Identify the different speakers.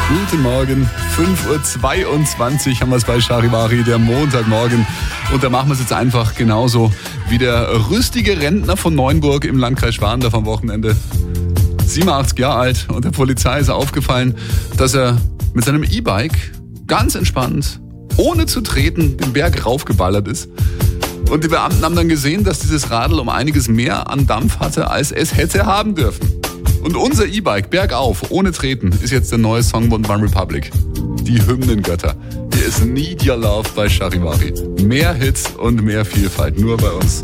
Speaker 1: Guten Morgen, 5.22 Uhr haben wir es bei Charivari, der Montagmorgen. Und da machen wir es jetzt einfach genauso wie der rüstige Rentner von Neuenburg im Landkreis Schwandorf am Wochenende. 87 Jahre alt und der Polizei ist aufgefallen, dass er mit seinem E-Bike ganz entspannt, ohne zu treten, den Berg raufgeballert ist. Und die Beamten haben dann gesehen, dass dieses Radl um einiges mehr an Dampf hatte, als es hätte haben dürfen. Und unser E-Bike, bergauf, ohne Treten, ist jetzt der neue Song von OneRepublic. Die Hymnengötter. Hier ist Need Your Love bei Charivari. Mehr Hits und mehr Vielfalt, nur bei uns.